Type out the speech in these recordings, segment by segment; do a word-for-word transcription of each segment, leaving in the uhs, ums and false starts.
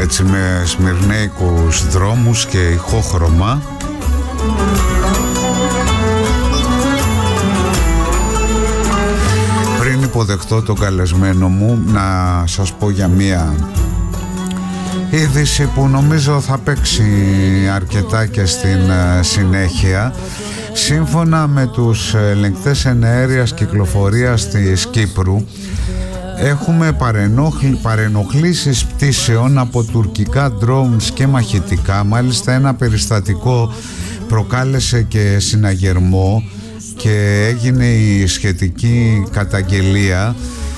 έτσι με σμυρνέικους δρόμους και ηχόχρωμα. Πριν υποδεχτώ τον καλεσμένο μου, να σας πω για μία είδηση που νομίζω θα παίξει αρκετά και στην συνέχεια. Σύμφωνα με τους ελεγκτές εναέριας κυκλοφορίας της Κύπρου, έχουμε παρενοχλήσεις πτήσεων από τουρκικά drones και μαχητικά. Μάλιστα ένα περιστατικό προκάλεσε και συναγερμό και έγινε η σχετική καταγγελία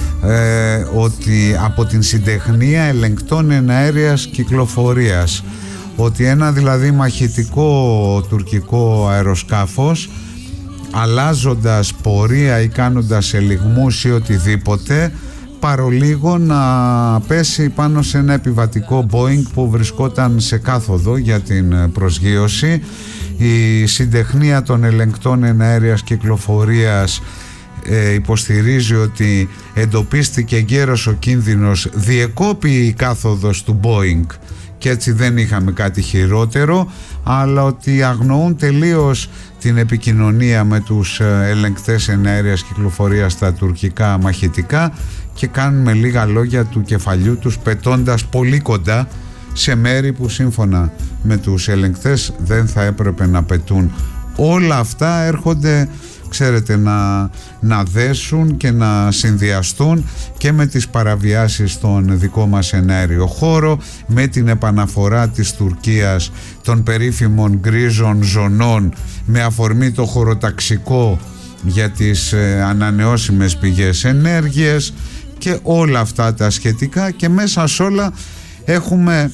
ε, ότι από την συντεχνία ελεγκτών εναέριας κυκλοφορίας, ότι ένα δηλαδή μαχητικό τουρκικό αεροσκάφος, αλλάζοντας πορεία ή κάνοντας ελιγμούς ή οτιδήποτε, παρολίγο να πέσει πάνω σε ένα επιβατικό Boeing που βρισκόταν σε κάθοδο για την προσγείωση. Η συντεχνία των ελεγκτών εναέριας κυκλοφορίας ε, υποστηρίζει ότι εντοπίστηκε γέρος ο κίνδυνος, διεκόπη η κάθοδος του Boeing και έτσι δεν είχαμε κάτι χειρότερο, αλλά ότι αγνοούν τελείως την επικοινωνία με τους ελεγκτές εναέριας κυκλοφορίας στα τουρκικά μαχητικά και κάνουν με λίγα λόγια του κεφαλιού τους, πετώντας πολύ κοντά σε μέρη που σύμφωνα με τους ελεγκτές δεν θα έπρεπε να πετούν. Όλα αυτά έρχονται, ξέρετε, να, να δέσουν και να συνδυαστούν και με τις παραβιάσεις στον δικό μας εναέριο χώρο, με την επαναφορά της Τουρκίας των περίφημων γκρίζων ζωνών με αφορμή το χωροταξικό για τις ε, ανανεώσιμες πηγές ενέργειας και όλα αυτά τα σχετικά. Και μέσα σε όλα έχουμε,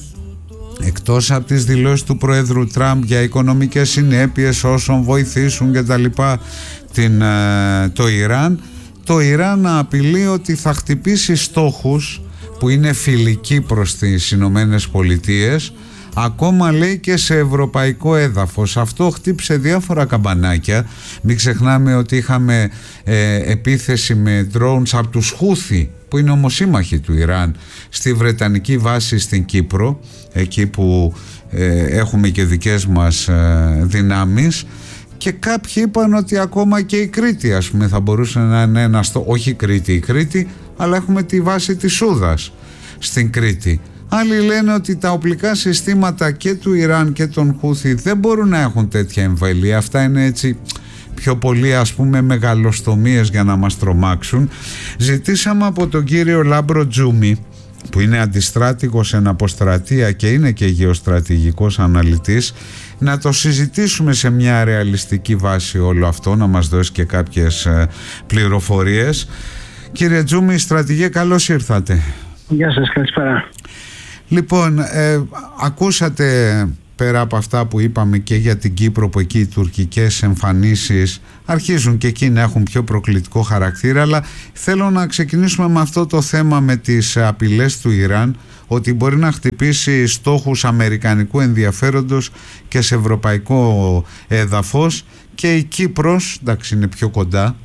εκτός από τις δηλώσεις του Προέδρου Τραμπ για οικονομικές συνέπειες όσων βοηθήσουν και τα λοιπά την, το Ιράν, το Ιράν απειλεί ότι θα χτυπήσει στόχους που είναι φιλικοί προς τις Ηνωμένες Πολιτείες, ακόμα λέει και σε ευρωπαϊκό έδαφος. Αυτό χτύπησε διάφορα καμπανάκια. Μην ξεχνάμε ότι είχαμε ε, επίθεση με drones από τους Χούθι, που είναι ομοσύμμαχοι του Ιράν, στη Βρετανική βάση στην Κύπρο, εκεί που ε, έχουμε και δικές μας ε, δυνάμεις, και κάποιοι είπαν ότι ακόμα και η Κρήτη, ας πούμε, θα μπορούσε να είναι ένα στο... όχι η Κρήτη, η Κρήτη, αλλά έχουμε τη βάση της Σούδας στην Κρήτη. Άλλοι λένε ότι τα οπλικά συστήματα και του Ιράν και των Χούθι δεν μπορούν να έχουν τέτοια εμβέλεια. Αυτά είναι έτσι πιο πολύ, ας πούμε, μεγαλοστομίες για να μας τρομάξουν. Ζητήσαμε από τον κύριο Λάμπρο Τζούμι, που είναι αντιστράτηγος εν αποστρατεία και είναι και γεωστρατηγικός αναλυτής, να το συζητήσουμε σε μια ρεαλιστική βάση όλο αυτό, να μας δώσει και κάποιες ε, πληροφορίες. Κύριε Τζούμι, στρατηγέ, καλώς ήρθατε. Γεια σας, καλησπέρα. Λοιπόν, ε, ακούσατε πέρα από αυτά που είπαμε και για την Κύπρο, που εκεί οι τουρκικές εμφανίσεις αρχίζουν και εκεί να έχουν πιο προκλητικό χαρακτήρα, αλλά θέλω να ξεκινήσουμε με αυτό το θέμα, με τις απειλές του Ιράν ότι μπορεί να χτυπήσει στόχους αμερικανικού ενδιαφέροντος και σε ευρωπαϊκό έδαφος, και η Κύπρος, εντάξει, είναι πιο κοντά